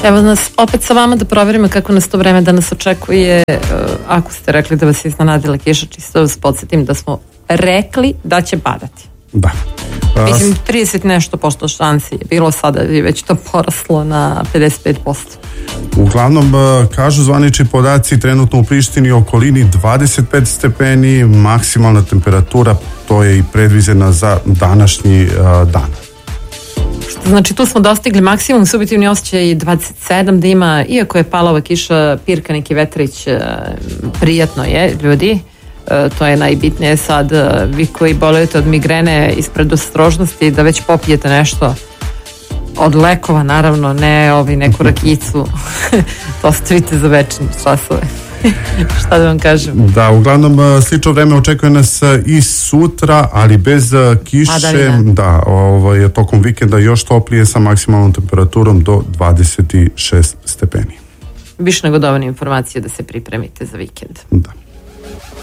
Evo nas opet sa vama da proverimo kako nas to vreme danas očekuje. Ako ste rekli da vas je iznenadila kiša, čisto da vas podsjetim da smo rekli da će padati. Da. Mislim 30 nešto posto šansi je bilo, sada je već to poraslo na 55%. Uglavnom, kažu zvanični podaci, trenutno u Prištini i okolini 25 stepeni, maksimalna temperatura, to je i predviđena za današnji dan. Znači tu smo dostigli maksimum, subjektivni osjećaj 27 da ima, iako je pala ova kiša, pirka neki vetrić, prijatno je ljudi, to je najbitnije sad, vi koji bolujete od migrene ispred ostrožnosti da već popijete nešto od lekova, naravno, ne neku rakicu, to ostavite za večernje časove. Šta da vam kažem? Da, uglavnom slično vreme očekuje nas i sutra, ali bez kiše. Da, tokom vikenda još toplije sa maksimalnom temperaturom do 26 stepeni. Više nego dovoljno informacije da se pripremite za vikend. Da.